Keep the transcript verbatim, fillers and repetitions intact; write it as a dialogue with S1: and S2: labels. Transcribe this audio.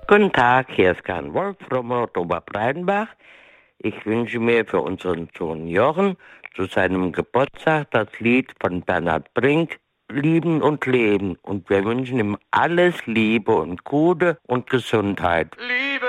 S1: Guten Tag, hier ist Karl Wolf vom Oberbreidenbach. Ich wünsche mir für unseren Sohn Jochen zu seinem Geburtstag das Lied von Bernhard Brink, Lieben und Leben. Und wir wünschen ihm alles Liebe und Gute und Gesundheit.
S2: Liebe